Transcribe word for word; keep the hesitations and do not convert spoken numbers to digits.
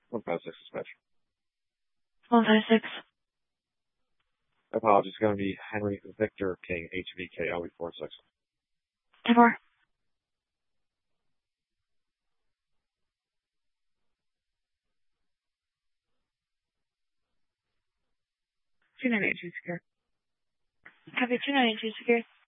one five six dispatch. one five six. Apologies, it's going to be Henry Victor King, H V K L E four six. ten four. two nine eight two secure. Copy two nine eight two secure.